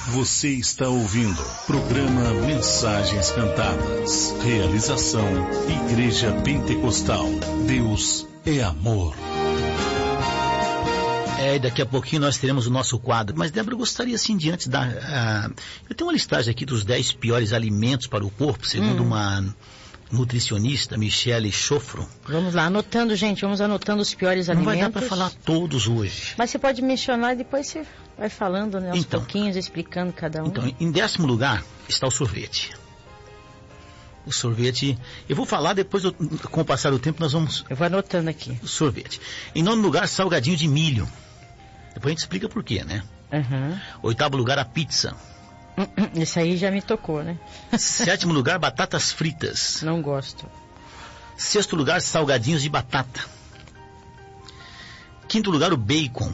Você está ouvindo programa Mensagens Cantadas. Realização Igreja Pentecostal. Deus é amor. Daqui a pouquinho nós teremos o nosso quadro. Mas, Débora, eu gostaria, assim, diante da... eu tenho uma listagem aqui dos 10 piores alimentos para o corpo, segundo uma nutricionista, Michele Schofro. Vamos lá, anotando, gente, vamos anotando os piores alimentos. Não vai dar para falar todos hoje. Mas você pode mencionar e depois você vai falando, né, aos pouquinhos, explicando cada um. Então, em 10º lugar está o sorvete. O sorvete, eu vou falar depois, com o passar do tempo nós vamos... Eu vou anotando aqui. O sorvete. Em 9º lugar, salgadinho de milho. Depois a gente explica por quê, né? 8º lugar, a pizza. Isso aí já me tocou, né? 7º lugar, batatas fritas. Não gosto. 6º lugar, salgadinhos de batata. 5º lugar, o bacon.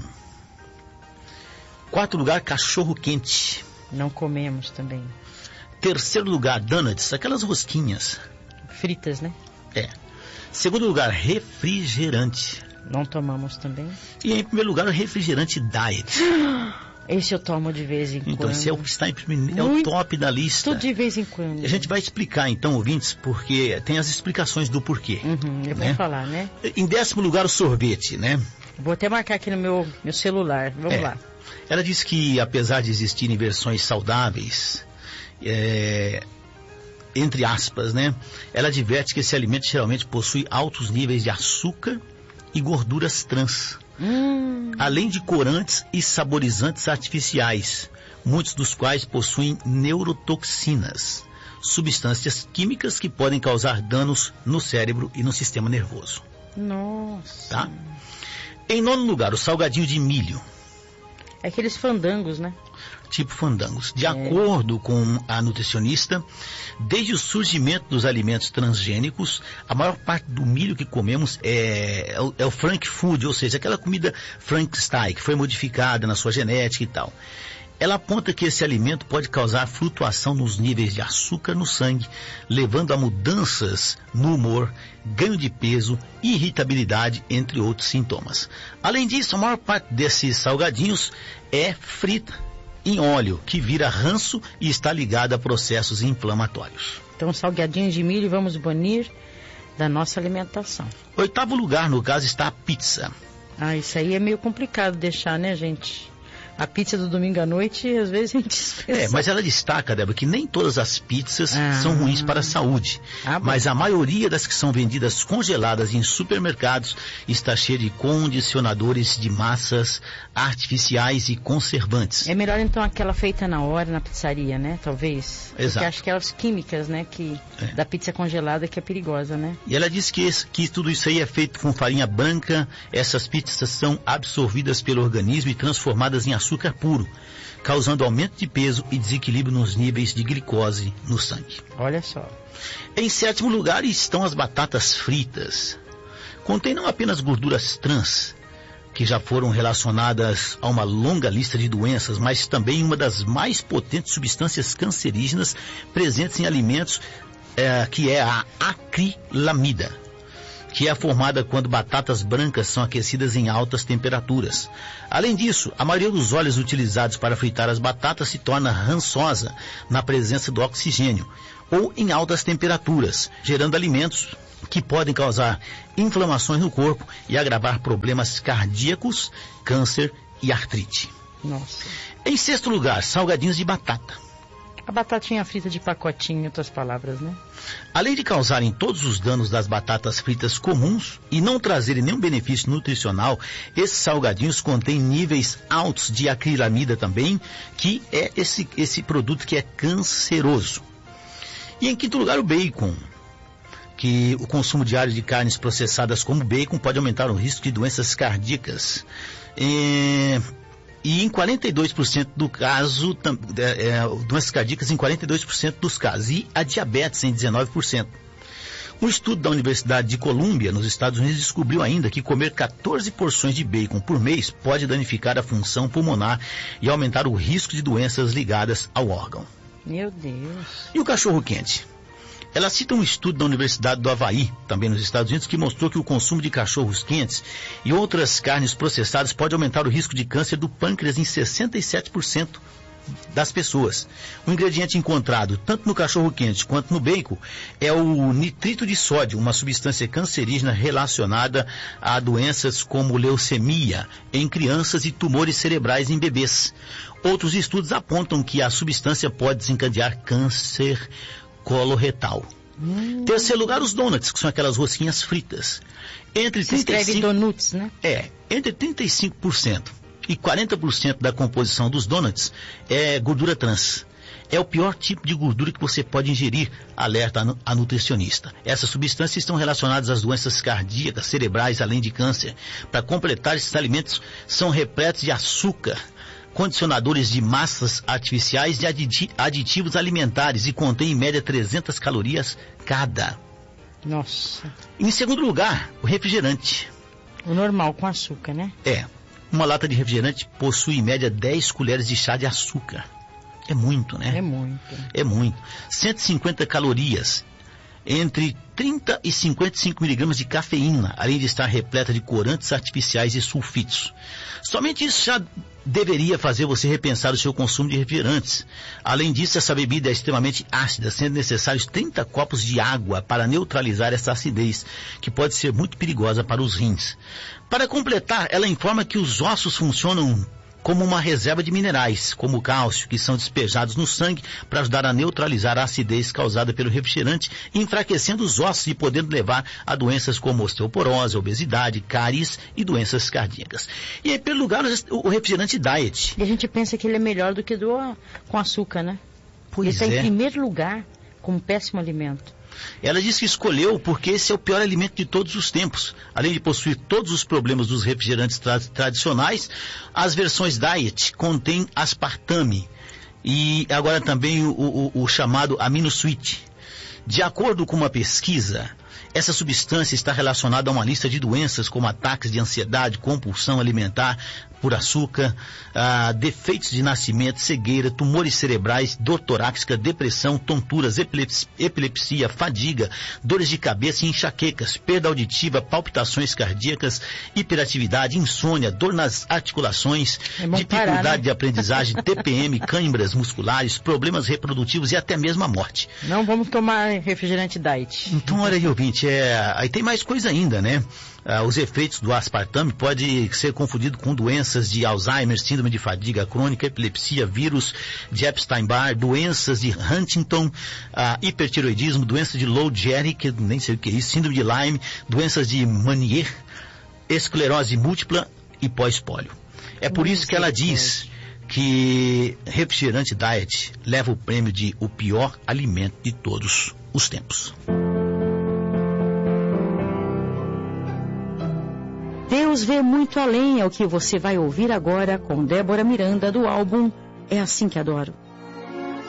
4º lugar, cachorro quente. Não comemos também. 3º lugar, donuts, aquelas rosquinhas. Fritas, né? 2º lugar, refrigerante. Não tomamos também. E em primeiro lugar, o refrigerante diet. Esse eu tomo de vez em quando. Então, esse é o que está em primeiro, é o top da lista. Tudo de vez em quando. A gente vai explicar, então, ouvintes, porque tem as explicações do porquê. Eu vou falar, né? Em 10º lugar, o sorvete, né? Vou até marcar aqui no meu celular. Vamos lá. Ela diz que, apesar de existirem versões saudáveis, entre aspas, né? Ela adverte que esse alimento geralmente possui altos níveis de açúcar e gorduras trans. Além de corantes e saborizantes artificiais, muitos dos quais possuem neurotoxinas, substâncias químicas que podem causar danos no cérebro e no sistema nervoso. Nossa. Tá? Em 9º lugar, o salgadinho de milho. É aqueles fandangos, né? Tipo fandangos. De acordo com a nutricionista, desde o surgimento dos alimentos transgênicos, a maior parte do milho que comemos é o Frank Food, ou seja, aquela comida Frankenstein, que foi modificada na sua genética e tal. Ela aponta que esse alimento pode causar flutuação nos níveis de açúcar no sangue, levando a mudanças no humor, ganho de peso, irritabilidade, entre outros sintomas. Além disso, a maior parte desses salgadinhos é frita em óleo, que vira ranço e está ligada a processos inflamatórios. Então, salgadinhos de milho vamos banir da nossa alimentação. 8º lugar, no caso, está a pizza. Isso aí é meio complicado deixar, né, gente? A pizza do domingo à noite, às vezes a gente esquece. Mas ela destaca, Débora, que nem todas as pizzas são ruins para a saúde. Mas a maioria das que são vendidas congeladas em supermercados está cheia de condicionadores de massas artificiais e conservantes. É melhor então aquela feita na hora na pizzaria, né? Talvez. Exato. Porque acho que é as químicas, né? Da pizza congelada que é perigosa, né? E ela diz que tudo isso aí é feito com farinha branca. Essas pizzas são absorvidas pelo organismo e transformadas em açúcar puro, causando aumento de peso e desequilíbrio nos níveis de glicose no sangue. Olha só. Em 7º lugar estão as batatas fritas. Contém não apenas gorduras trans, que já foram relacionadas a uma longa lista de doenças, mas também uma das mais potentes substâncias cancerígenas presentes em alimentos, que é a acrilamida, que é formada quando batatas brancas são aquecidas em altas temperaturas. Além disso, a maioria dos óleos utilizados para fritar as batatas se torna rançosa na presença do oxigênio ou em altas temperaturas, gerando alimentos que podem causar inflamações no corpo e agravar problemas cardíacos, câncer e artrite. Nossa. Em 6º lugar, salgadinhos de batata. A batatinha frita de pacotinho, em outras palavras, né? Além de causarem todos os danos das batatas fritas comuns e não trazerem nenhum benefício nutricional, esses salgadinhos contêm níveis altos de acrilamida também, que é esse produto que é canceroso. E em 5º lugar, o bacon, que o consumo diário de carnes processadas como bacon pode aumentar o risco de doenças cardíacas. E em 42% do caso, doenças cardíacas em 42% dos casos, e a diabetes em 19%. Um estudo da Universidade de Colômbia, nos Estados Unidos, descobriu ainda que comer 14 porções de bacon por mês pode danificar a função pulmonar e aumentar o risco de doenças ligadas ao órgão. Meu Deus. E o cachorro quente? Ela cita um estudo da Universidade do Havaí, também nos Estados Unidos, que mostrou que o consumo de cachorros quentes e outras carnes processadas pode aumentar o risco de câncer do pâncreas em 67%. das pessoas. O ingrediente encontrado tanto no cachorro-quente quanto no bacon é o nitrito de sódio, uma substância cancerígena relacionada a doenças como leucemia em crianças e tumores cerebrais em bebês. Outros estudos apontam que a substância pode desencadear câncer coloretal. Terceiro lugar, os donuts, que são aquelas rosquinhas fritas. Se escreve donuts, né? Entre 35% e 40% da composição dos donuts é gordura trans. É o pior tipo de gordura que você pode ingerir, alerta a nutricionista. Essas substâncias estão relacionadas às doenças cardíacas, cerebrais, além de câncer. Para completar, esses alimentos são repletos de açúcar, condicionadores de massas artificiais e aditivos alimentares e contém em média 300 calorias cada. Nossa. Em segundo lugar, o refrigerante. O normal com açúcar, né? Uma lata de refrigerante possui em média 10 colheres de chá de açúcar. É muito, né? É muito. 150 calorias, entre 30 e 55 miligramas de cafeína, além de estar repleta de corantes artificiais e sulfitos. Somente isso já deveria fazer você repensar o seu consumo de refrigerantes. Além disso, essa bebida é extremamente ácida, sendo necessários 30 copos de água para neutralizar essa acidez, que pode ser muito perigosa para os rins. Para completar, ela informa que os ossos funcionam como uma reserva de minerais, como o cálcio, que são despejados no sangue para ajudar a neutralizar a acidez causada pelo refrigerante, enfraquecendo os ossos e podendo levar a doenças como osteoporose, obesidade, cáries e doenças cardíacas. E em primeiro lugar, o refrigerante diet. E a gente pensa que ele é melhor do que com açúcar, né? Ele está em primeiro lugar como péssimo alimento. Ela diz que escolheu porque esse é o pior alimento de todos os tempos. Além de possuir todos os problemas dos refrigerantes tradicionais, as versões diet contêm aspartame e agora também o chamado aminosuite. De acordo com uma pesquisa, essa substância está relacionada a uma lista de doenças como ataques de ansiedade, compulsão alimentar por açúcar, defeitos de nascimento, cegueira, tumores cerebrais, dor torácica, depressão, tonturas, epilepsia, fadiga, dores de cabeça e enxaquecas, perda auditiva, palpitações cardíacas, hiperatividade, insônia, dor nas articulações, dificuldade de aprendizagem, TPM, câimbras musculares, problemas reprodutivos e até mesmo a morte. Não vamos tomar refrigerante diet. Então, olha aí, ouvinte, aí tem mais coisa ainda, né? Os efeitos do aspartame podem ser confundidos com doenças de Alzheimer, síndrome de fadiga crônica, epilepsia, vírus de Epstein-Barr, doenças de Huntington, hipertiroidismo, doença de Lou Gehrig, que nem sei o que é isso, síndrome de Lyme, doenças de Meniere, esclerose múltipla e pós-pólio. É por isso que ela diz que refrigerante diet leva o prêmio de o pior alimento de todos os tempos. Deus vê muito além, é o que você vai ouvir agora com Débora Miranda do álbum É Assim Que Adoro.